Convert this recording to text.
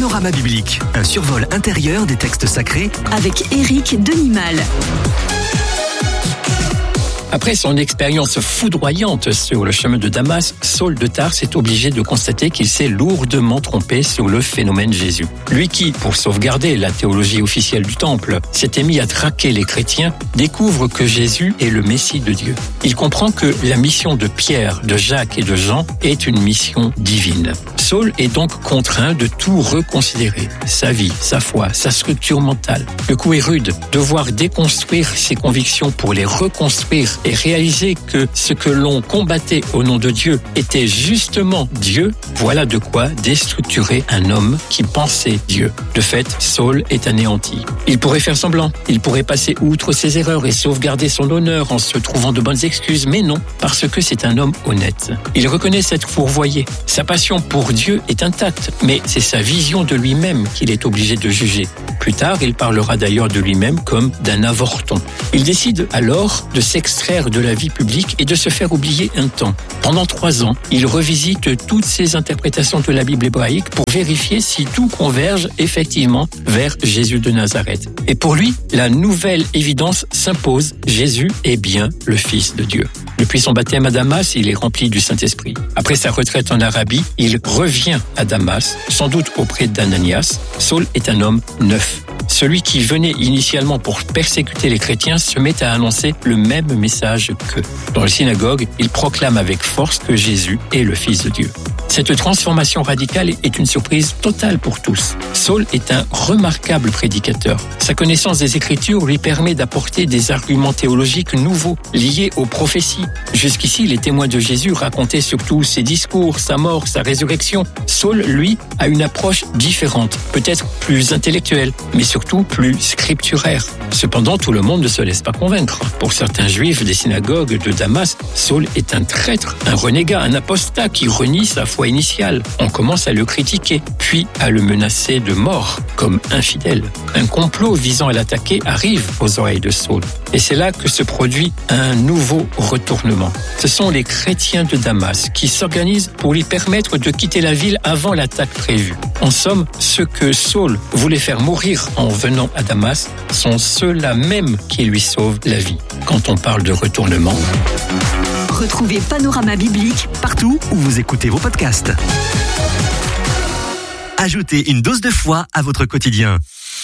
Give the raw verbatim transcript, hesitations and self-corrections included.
Panorama biblique, un survol intérieur des textes sacrés avec Éric Denimal. Après son expérience foudroyante sur le chemin de Damas, Saul de Tarse est obligé de constater qu'il s'est lourdement trompé sur le phénomène Jésus. Lui qui, pour sauvegarder la théologie officielle du Temple, s'était mis à traquer les chrétiens, découvre que Jésus est le Messie de Dieu. Il comprend que la mission de Pierre, de Jacques et de Jean est une mission divine. Saul est donc contraint de tout reconsidérer, sa vie, sa foi, sa structure mentale. Le coup est rude, devoir déconstruire ses convictions pour les reconstruire et réaliser que ce que l'on combattait au nom de Dieu était justement Dieu, voilà de quoi déstructurer un homme qui pensait Dieu. De fait, Saul est anéanti. Il pourrait faire semblant, il pourrait passer outre ses erreurs et sauvegarder son honneur en se trouvant de bonnes excuses, mais non, parce que c'est un homme honnête. Il reconnaît s'être fourvoyé. Sa passion pour Dieu est intacte, mais c'est sa vision de lui-même qu'il est obligé de juger. Plus tard, il parlera d'ailleurs de lui-même comme d'un avorton. Il décide alors de s'extraire de la vie publique et de se faire oublier un temps. Pendant trois ans, il revisite toutes ses interprétations de la Bible hébraïque pour vérifier si tout converge effectivement vers Jésus de Nazareth. Et pour lui, la nouvelle évidence s'impose, Jésus est bien le Fils de Dieu. Depuis son baptême à Damas, il est rempli du Saint-Esprit. Après sa retraite en Arabie, il revient à Damas, sans doute auprès d'Ananias. Saul est un homme neuf. Celui qui venait initialement pour persécuter les chrétiens se met à annoncer le même message qu'eux. Dans la synagogue, il proclame avec force que Jésus est le Fils de Dieu. Cette transformation radicale est une surprise totale pour tous. Saul est un remarquable prédicateur. Sa connaissance des Écritures lui permet d'apporter des arguments théologiques nouveaux liés aux prophéties. Jusqu'ici, les témoins de Jésus racontaient surtout ses discours, sa mort, sa résurrection. Saul, lui, a une approche différente, peut-être plus intellectuelle, mais surtout plus scripturaire. Cependant, tout le monde ne se laisse pas convaincre. Pour certains juifs des synagogues de Damas, Saul est un traître, un renégat, un apostat qui renie sa foi initiale. On commence à le critiquer, puis à le menacer de mort comme infidèle. Un complot visant à l'attaquer arrive aux oreilles de Saul. Et c'est là que se produit un nouveau retournement. Ce sont les chrétiens de Damas qui s'organisent pour lui permettre de quitter la ville avant l'attaque prévue. En somme, ceux que Saul voulait faire mourir en venant à Damas sont ceux-là même qui lui sauvent la vie. Quand on parle de retournement... Retrouvez Panorama biblique partout où vous écoutez vos podcasts. Ajoutez une dose de foi à votre quotidien.